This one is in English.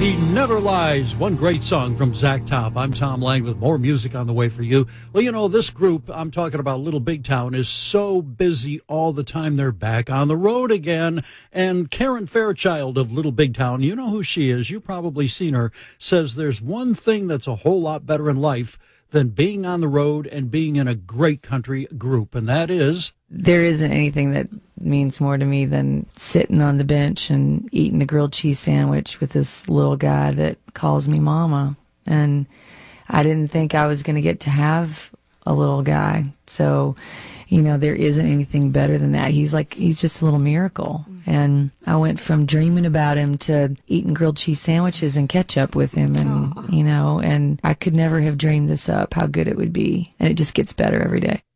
He Never Lies, one great song from Zach Top. I'm Tom Lang with more music on the way for you. Well, you know, this group, I'm talking about Little Big Town, is so busy all the time. They're back on the road again. And Karen Fairchild of Little Big Town, you know who she is. You've probably seen her, says there's one thing that's a whole lot better in life than being on the road and being in a great country group, and that is... There isn't anything that means more to me than sitting on the bench and eating a grilled cheese sandwich with this little guy that calls me mama. And I didn't think I was going to get to have a little guy. So, you know, there isn't anything better than that. He's just a little miracle. And I went from dreaming about him to eating grilled cheese sandwiches and ketchup with him. And, you know, and I could never have dreamed this up, how good it would be. And it just gets better every day.